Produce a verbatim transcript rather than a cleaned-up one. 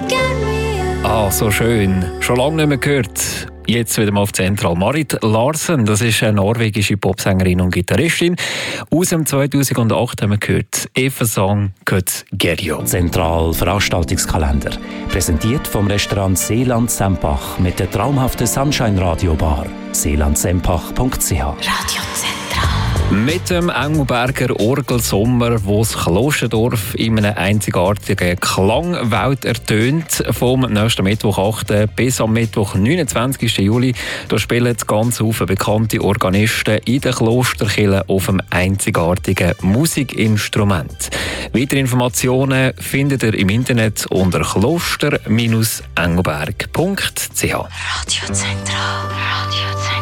Ah, so schön. Schon lange nicht mehr gehört. Jetzt wieder mal auf Zentral. Marit Larsen, das ist eine norwegische Popsängerin und Gitarristin. Aus dem zweitausendacht haben wir gehört Eva Song «Köt Gerjo». Zentral Veranstaltungskalender. Präsentiert vom Restaurant Seeland Sempach mit der traumhaften Sunshine Radio Bar. seeland sempach punkt c h. Radio Zentral. Mit dem Engelberger Orgelsommer, wo das Klosterdorf in einer einzigartigen Klangwelt ertönt. Vom nächsten Mittwoch achten bis am Mittwoch neunundzwanzigsten Juli. Da spielen ganz viele bekannte Organisten in den Klosterkirchen auf einem einzigartigen Musikinstrument. Weitere Informationen findet ihr im Internet unter kloster Bindestrich engelberg punkt c h. Radio Zentral. Radio Zentral.